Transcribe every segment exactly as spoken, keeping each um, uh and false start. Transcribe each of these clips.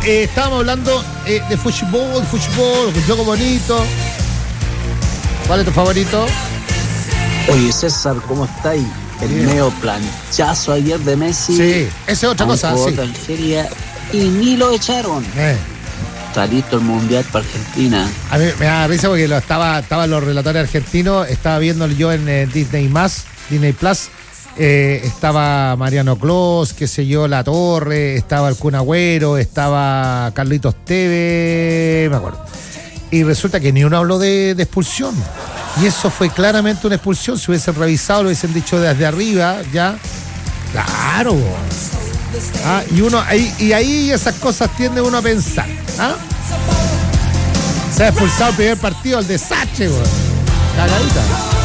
eh, estábamos hablando eh, de fútbol, fútbol, un juego bonito. ¿Cuál es tu favorito? Oye, César, ¿cómo estáis? El Bien. medio planchazo ayer de Messi. Sí, esa es otra cosa, Aunque sí. votó Algeria y ni lo echaron. Eh. Está listo el mundial para Argentina. A mí me da risa porque lo estaba, estaban los relatores argentinos, estaba viendo yo en eh, Disney más, Disney Plus, eh, estaba Mariano Clos, qué sé yo, La Torre, estaba el Kun Agüero, estaba Carlitos Tevez, me acuerdo. Y resulta que ni uno habló de, de expulsión. Y eso fue claramente una expulsión. Si hubiesen revisado, lo hubiesen dicho desde arriba, ya. Claro. Ah, y uno ahí, y ahí esas cosas tiende uno a pensar. ¿Ah? Se ha expulsado el primer partido, el de Sache, güey. Cagadita.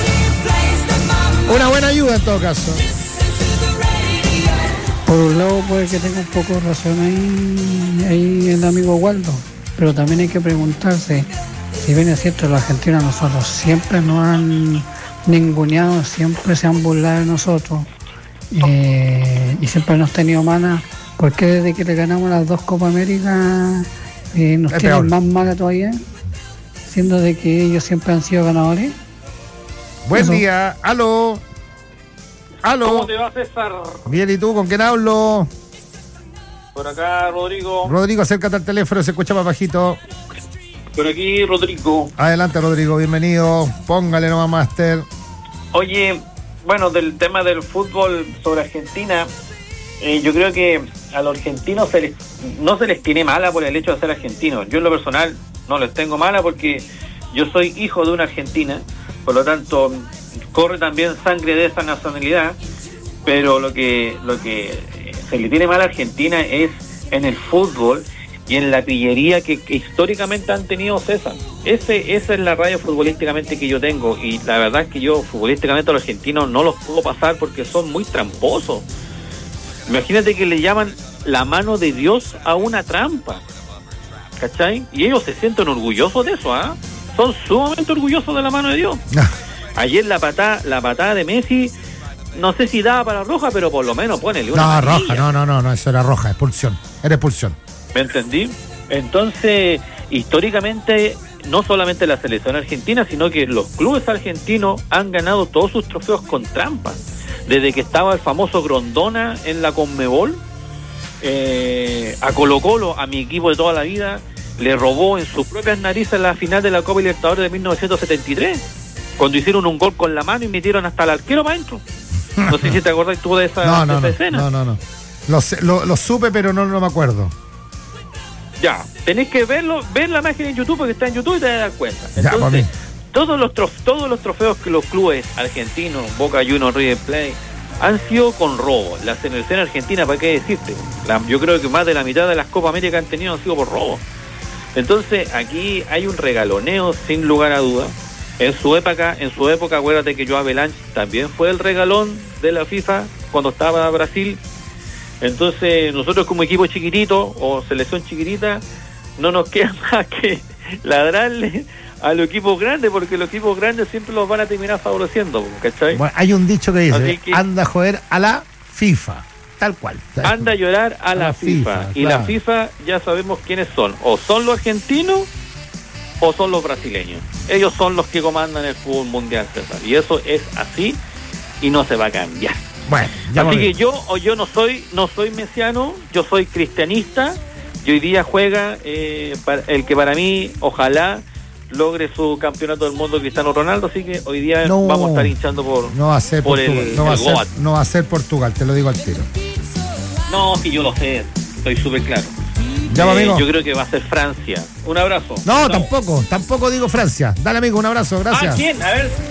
Una buena ayuda en todo caso. Por un lado puede que tenga un poco de razón ahí, ahí el amigo Waldo, pero también hay que preguntarse si bien es cierto, los argentinos nosotros siempre nos han ninguneado, siempre se han burlado de nosotros eh, y siempre nos han tenido malas. ¿Por qué desde que le ganamos las dos Copa América eh, nos Es tienen peor. más mala todavía? Siendo de que ellos siempre han sido ganadores. Buen Eso. día. Aló. Aló. ¿Cómo te va, César? Bien, ¿y tú? ¿Con quién hablo? Por acá, Rodrigo. Rodrigo, acércate al teléfono, se escucha más bajito. Por aquí, Rodrigo. Adelante, Rodrigo, bienvenido. Póngale nomás, Master. Oye, bueno, del tema del fútbol sobre Argentina, eh, yo creo que a los argentinos se les, no se les tiene mala por el hecho de ser argentinos. Yo en lo personal no les tengo mala porque yo soy hijo de una argentina, por lo tanto corre también sangre de esa nacionalidad, pero lo que lo que se le tiene mal a Argentina es en el fútbol y en la pillería que, que históricamente han tenido, César. Ese, esa es la raya futbolísticamente que yo tengo, y la verdad es que yo futbolísticamente a los argentinos no los puedo pasar porque son muy tramposos. Imagínate que le llaman la mano de Dios a una trampa, ¿cachai? Y ellos se sienten orgullosos de eso, ¿ah? Son sumamente orgullosos de la mano de Dios. Ayer la patada, la patada de Messi, no sé si daba para roja, pero por lo menos ponele una No, amarilla. roja, no, no, no, no, eso era roja, expulsión. Era expulsión. ¿Me entendí? Entonces, históricamente, no solamente la selección argentina, sino que los clubes argentinos han ganado todos sus trofeos con trampas. Desde que estaba el famoso Grondona en la Conmebol, eh, a Colo-Colo, a mi equipo de toda la vida, le robó en sus propias narices la final de la Copa Libertadores de mil novecientos setenta y tres, cuando hicieron un gol con la mano y metieron hasta el arquero para adentro. No sé si te acordás tú de esa, No, de no, esa no, escena. no, no, no. Lo, sé- lo, lo supe, pero no, no me acuerdo. Ya, tenés que verlo, ver la imagen en YouTube, porque está en YouTube y te vas a dar cuenta. Ya, para mí. Entonces, todos los trof- todos los trofeos que los clubes argentinos, Boca Juniors, River Plate, han sido con robo. La selección argentina, ¿para qué decirte? La- yo creo que más de la mitad de las Copa América que han tenido han sido por robo. Entonces, aquí hay un regaloneo sin lugar a dudas. En su época, en su época, acuérdate que Joao Belange también fue el regalón de la FIFA cuando estaba Brasil. Entonces, nosotros como equipo chiquitito o selección chiquitita, no nos queda más que ladrarle a los equipos grandes, porque los equipos grandes siempre los van a terminar favoreciendo, ¿cachai? Bueno, hay un dicho que dice, Así que- anda a joder a la FIFA. Tal cual. Anda a llorar a la, la FIFA, FIFA, y claro. la FIFA ya sabemos quiénes son, o son los argentinos o son los brasileños. Ellos son los que comandan el fútbol mundial, César, y eso es así y no se va a cambiar. Bueno, ya Así me- que yo o yo no soy no soy mesiano, yo soy cristianista, y hoy día juega eh, para- el que para mí ojalá logre su campeonato del mundo, Cristiano Ronaldo, así que hoy día No. vamos a estar hinchando por no va a ser por Portugal. el, no, va a el ser, Goat. no va a ser Portugal, te lo digo al tiro. No, sí, yo lo sé, estoy súper claro. Ya, Eh, amigo. yo creo que va a ser Francia. Un abrazo. No, Chao. tampoco, tampoco digo Francia. Dale, amigo, un abrazo, Ah, gracias. ¿quién? A ver,